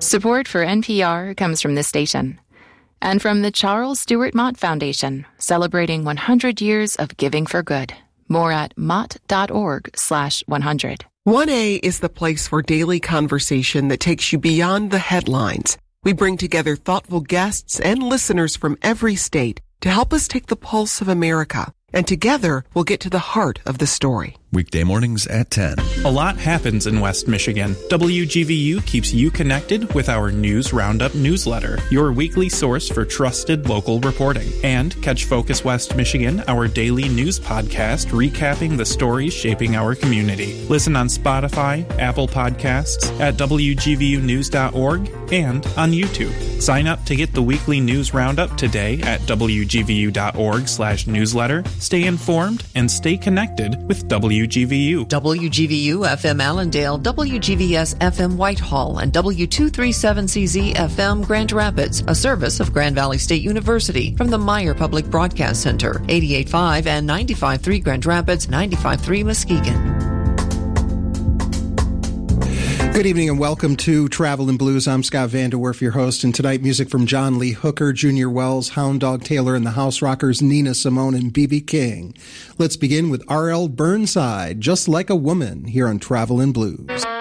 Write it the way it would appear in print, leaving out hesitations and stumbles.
Support for NPR comes from this station and from the Charles Stewart Mott Foundation, celebrating 100 years of giving for good. More at mott.org/100. 1A is the place for daily conversation that takes you beyond the headlines. We bring together thoughtful guests and listeners from every state to help us take the pulse of America. And together, we'll get to the heart of the story. Weekday mornings at 10. A lot happens in West Michigan. WGVU keeps you connected with our News Roundup newsletter, your weekly source for trusted local reporting. And catch Focus West Michigan, our daily news podcast recapping the stories shaping our community. Listen on Spotify, Apple Podcasts, at WGVUnews.org, and on YouTube. Sign up to get the weekly News Roundup today at WGVU.org/newsletter. Stay informed and stay connected with WGVU. WGVU FM Allendale, WGVS FM Whitehall, and W237CZ FM Grand Rapids, a service of Grand Valley State University from the Meyer Public Broadcast Center, 88.5 and 95.3 Grand Rapids, 95.3 Muskegon. Good evening and welcome to Travel and Blues. I'm Scott Vanderwerf, your host, and tonight music from John Lee Hooker, Junior Wells, Hound Dog Taylor, and the House Rockers, Nina Simone and B.B. King. Let's begin with R.L. Burnside, Just Like a Woman, here on Travel and Blues.